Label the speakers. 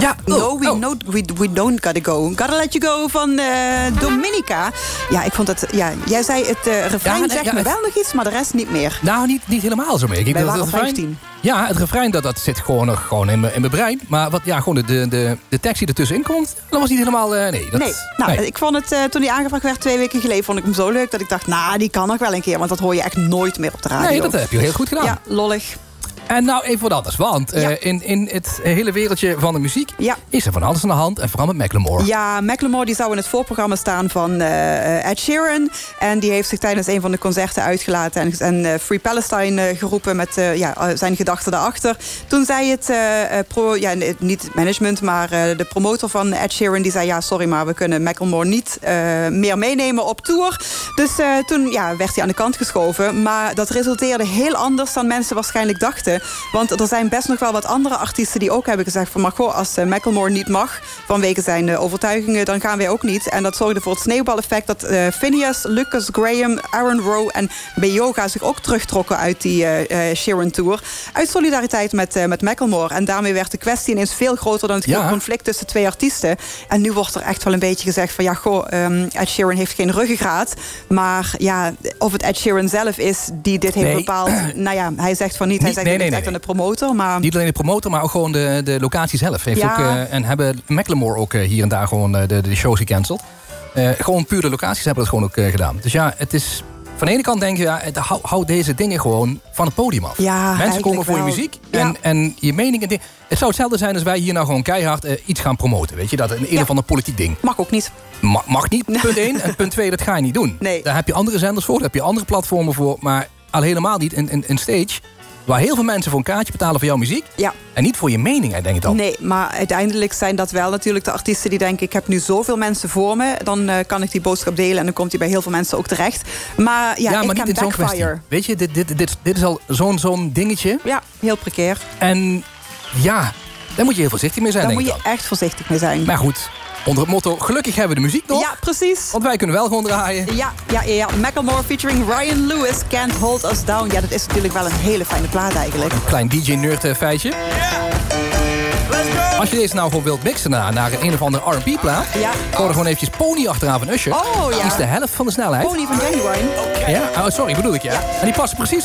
Speaker 1: Ja.
Speaker 2: We don't gotta go. Gotta let you go van Dominica. Ja, ik vond het... Ja, jij zei het refrein zegt me wel nog iets, maar de rest niet meer.
Speaker 1: Nou, niet helemaal zo mee.
Speaker 2: Wij waren 15.
Speaker 1: Ja, het refrein dat zit gewoon in mijn brein. Maar gewoon de tekst die ertussenin komt, dat was niet helemaal... Nee.
Speaker 2: Ik vond het, toen die aangevraagd werd 2 weken geleden, vond ik hem zo leuk dat ik dacht, die kan nog wel een keer. Want dat hoor je echt nooit meer op de radio.
Speaker 1: Nee, dat heb je heel goed gedaan.
Speaker 2: Ja, lollig.
Speaker 1: En nou, even wat anders. Want in het hele wereldje van de muziek is er van alles aan de hand. En vooral met Macklemore. Ja,
Speaker 2: Macklemore die zou in het voorprogramma staan van Ed Sheeran. En die heeft zich tijdens een van de concerten uitgelaten. En Free Palestine geroepen met zijn gedachten daarachter. Toen zei het, niet het management, maar de promotor van Ed Sheeran. Die zei, ja, sorry, maar we kunnen Macklemore niet meer meenemen op tour. Dus toen werd hij aan de kant geschoven. Maar dat resulteerde heel anders dan mensen waarschijnlijk dachten. Want er zijn best nog wel wat andere artiesten die ook hebben gezegd van, maar goh, als Macklemore niet mag vanwege zijn overtuigingen, dan gaan wij ook niet. En dat zorgde voor het sneeuwbaleffect dat Phineas, Lucas Graham, Aaron Rowe en Beyoga zich ook terugtrokken uit die Sheeran Tour. Uit solidariteit met Macklemore. En daarmee werd de kwestie ineens veel groter dan het conflict tussen 2 artiesten. En nu wordt er echt wel een beetje gezegd van, Ed Sheeran heeft geen ruggengraat. Maar of het Ed Sheeran zelf is die dit heeft bepaald. Hij zegt van niet. Hij zegt niet echt aan de promotor. Maar...
Speaker 1: Niet alleen de promotor, maar ook gewoon de locatie zelf. Heeft ook, en hebben Macklemore ook hier en daar gewoon de shows gecanceld. Gewoon puur de locaties hebben dat gewoon ook gedaan. Dus het is... Van de ene kant denk je, hou deze dingen gewoon van het podium af.
Speaker 2: Ja,
Speaker 1: mensen komen voor je muziek en je mening. Het zou hetzelfde zijn als wij hier nou gewoon keihard iets gaan promoten. Weet je, dat een of ander politiek ding.
Speaker 2: Mag ook niet.
Speaker 1: Mag niet, punt 1. En punt 2, dat ga je niet doen.
Speaker 2: Nee.
Speaker 1: Daar heb je andere zenders voor, daar heb je andere platformen voor. Maar al helemaal niet een stage waar heel veel mensen voor een kaartje betalen voor jouw muziek.
Speaker 2: Ja.
Speaker 1: En niet voor je mening, denk ik dan.
Speaker 2: Nee, maar uiteindelijk zijn dat wel natuurlijk de artiesten die denken, ik heb nu zoveel mensen voor me, dan kan ik die boodschap delen en dan komt die bij heel veel mensen ook terecht. Maar
Speaker 1: maar niet in zo'n kwestie. Weet je, dit is al zo'n dingetje.
Speaker 2: Ja, heel precair.
Speaker 1: En daar moet je heel voorzichtig mee zijn,
Speaker 2: daar
Speaker 1: denk ik.
Speaker 2: Daar moet je echt voorzichtig mee zijn.
Speaker 1: Maar goed, onder het motto, gelukkig hebben we de muziek nog.
Speaker 2: Ja, precies.
Speaker 1: Want wij kunnen wel gewoon draaien.
Speaker 2: Ja. Macklemore featuring Ryan Lewis, Can't Hold Us Down. Ja, dat is natuurlijk wel een hele fijne plaat eigenlijk.
Speaker 1: Een klein DJ-nerd feitje. Als je deze nou gewoon wilt mixen naar een of andere R&B-plaat... gooi er gewoon eventjes Pony achteraan van Usher.
Speaker 2: Oh, ja.
Speaker 1: Die is de helft van de snelheid.
Speaker 2: Pony van Genuine.
Speaker 1: Ja, sorry, bedoel ik, ja. En die past precies